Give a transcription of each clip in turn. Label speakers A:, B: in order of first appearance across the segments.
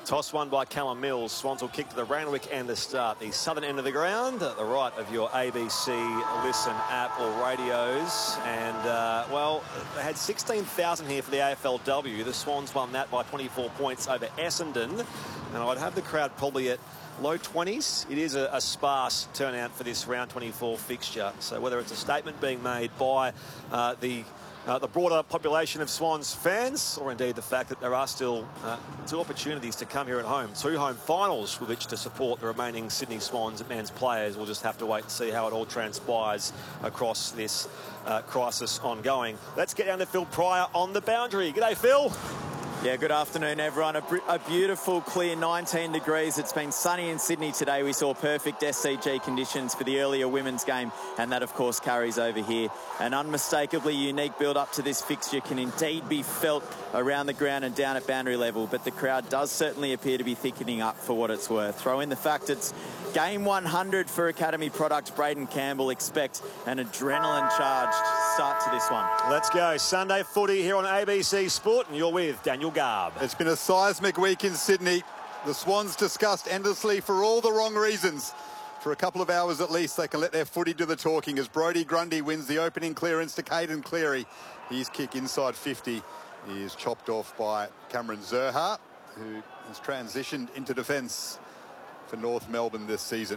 A: Toss won by Callum Mills. Swans will kick to the Randwick and the start. The southern end of the ground, at the right of your ABC Listen app or radios. And, well, they had 16,000 here for the AFLW. The Swans won that by 24 points over Essendon. And I'd have the crowd probably at low 20s. It is a sparse turnout for this round 24 fixture. So whether it's a statement being made by the broader population of Swans fans, or indeed the fact that there are still 2 opportunities to come here at home, 2 home finals with which to support the remaining Sydney Swans men's players. We'll just have to wait and see how it all transpires across this crisis ongoing. Let's get down to Phil Pryor on the boundary. G'day, Phil.
B: Yeah, good afternoon, everyone. A beautiful, clear 19 degrees. It's been sunny in Sydney today. We saw perfect SCG conditions for the earlier women's game, and that, of course, carries over here. An unmistakably unique build-up to this fixture can indeed be felt around the ground and down at boundary level, but the crowd does certainly appear to be thickening up for what it's worth. Throw in the fact it's game 100 for Academy product Braden Campbell. Expect an adrenaline-charged start to this one.
A: Let's go. Sunday footy here on ABC Sport, and you're with Daniel Garb.
C: It's been a seismic week in Sydney. The Swans discussed endlessly for all the wrong reasons. For a couple of hours at least, they can let their footy do the talking as Brodie Grundy wins the opening clearance to Caden Cleary. His kick inside 50 is chopped off by Cameron Zurhaar, who has transitioned into defence for North Melbourne this season.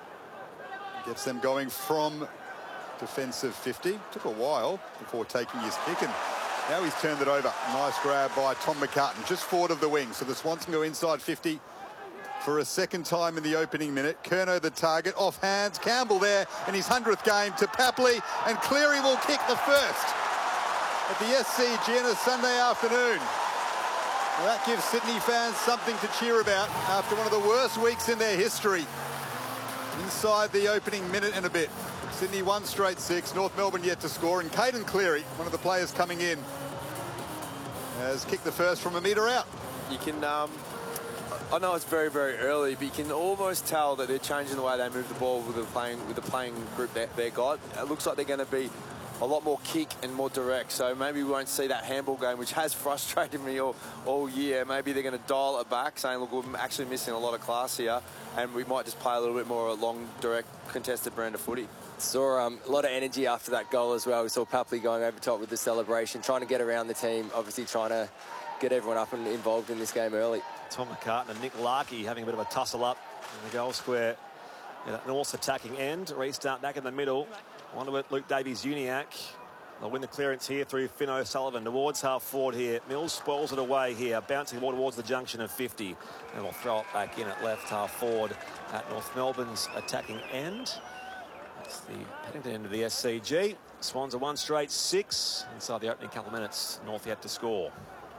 C: Gets them going from defensive 50. Took a while before taking his kick, and now he's turned it over. Nice grab by Tom McCartan, just forward of the wing. So the Swans can go inside 50 for a second time in the opening minute. Curnow the target, off hands. Campbell there in his 100th game to Papley, and Cleary will kick the first at the SCG on a Sunday afternoon. Well, that gives Sydney fans something to cheer about after one of the worst weeks in their history. Inside the opening minute and a bit. Sydney 1 straight 6, North Melbourne yet to score, and Caden Cleary, one of the players coming in, has kicked the first from a metre out.
D: You can, I know it's very, very early, but you can almost tell that they're changing the way they move the ball with the playing group that they got. It looks like they're going to be a lot more kick and more direct, so maybe we won't see that handball game, which has frustrated me all year. Maybe they're going to dial it back, saying, look, we're actually missing a lot of class here, and we might just play a little bit more long, direct, contested brand of footy.
E: Saw a lot of energy after that goal as well. We saw Papley going over top with the celebration, trying to get around the team, obviously trying to get everyone up and involved in this game early.
A: Tom McCartan and Nick Larkey having a bit of a tussle up in the goal square. North's attacking end. Restart back in the middle. One of it, Luke Davies-Uniacke. They'll win the clearance here through Finn O'Sullivan towards half forward here. Mills spoils it away here, bouncing more towards the junction of 50. And we'll throw it back in at left half forward at North Melbourne's attacking end. That's the Paddington end of the SCG. Swans are 1 straight 6. Inside the opening couple of minutes, North yet to score.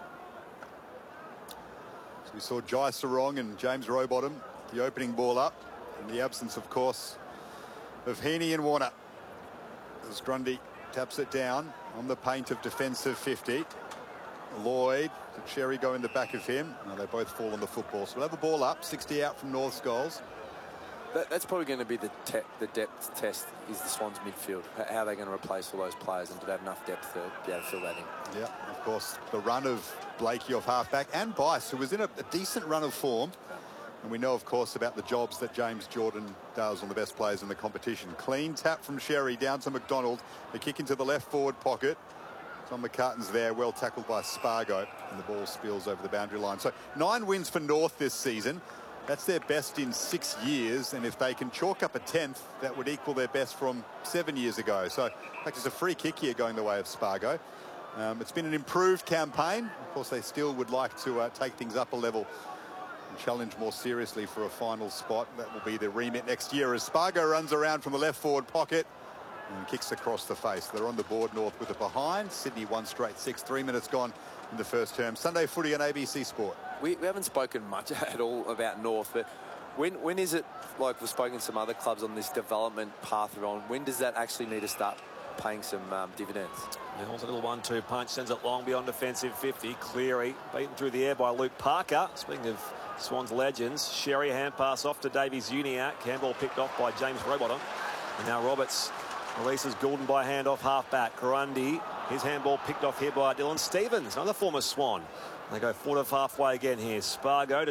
C: So we saw Jai Sarong and James Rowbottom, the opening ball up, in the absence, of course, of Heaney and Warner. As Grundy taps it down on the paint of defensive 50. Lloyd, Cherry go in the back of him. No, they both fall on the football. So we'll have a ball up, 60 out from North's goals.
D: That's probably going to be the depth test, is the Swans midfield. How are they going to replace all those players, and do they have enough depth to be able to fill that in?
C: Yeah, of course, the run of Blakey off halfback, and Bice, who was in a decent run of form. And we know, of course, about the jobs that James Jordan does on the best players in the competition. Clean tap from Sherry down to McDonald. The kick into the left forward pocket. Tom McCartan's there, well tackled by Spargo, and the ball spills over the boundary line. So 9 wins for North this season. That's their best in 6 years, and if they can chalk up a 10th, that would equal their best from 7 years ago. So, in fact, there's a free kick here going the way of Spargo. It's been an improved campaign. Of course, they still would like to take things up a level and challenge more seriously for a final spot. That will be the remit next year as Spargo runs around from the left forward pocket and kicks across the face. They're on the board, North with it behind. Sydney 1 straight 6, 3 minutes gone in the first term. Sunday footy on ABC Sport.
D: We haven't spoken much at all about North, but when is it, like we've spoken to some other clubs on this development path we're on, when does that actually need to start paying some dividends?
A: Yeah, also a little 1-2 punch, sends it long beyond defensive 50. Cleary beaten through the air by Luke Parker. Speaking of Swans legends, Sherry hand pass off to Davies-Uniacke. Handball picked off by James Rowbottom. And now Roberts releases Goulden by hand off half-back. Grundy, his handball picked off here by Dylan Stevens, another former Swan. They go forward of halfway again here. Spargo to